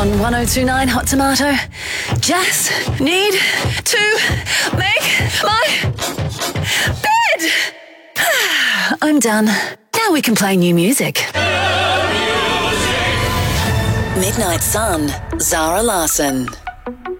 on 1029 Hot Tomato. Just need to make my bed. I'm done. Now we can play new music. Midnight Sun, Zara Larsson.